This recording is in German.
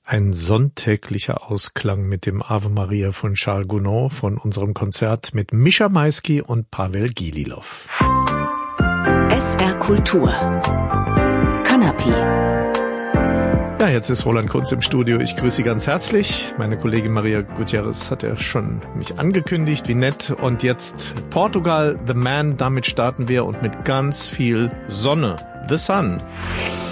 Ein sonntäglicher Ausklang mit dem Ave Maria von Charles Gounod von unserem Konzert mit Mischa Maisky und Pavel Gililov. SR Kultur. Kanapee. Ja, jetzt ist Roland Kunz im Studio. Ich grüße Sie ganz herzlich. Meine Kollegin Maria Gutierrez hat ja schon mich angekündigt, wie nett. Und jetzt Portugal, The Man, damit starten wir und mit ganz viel Sonne. The Sun.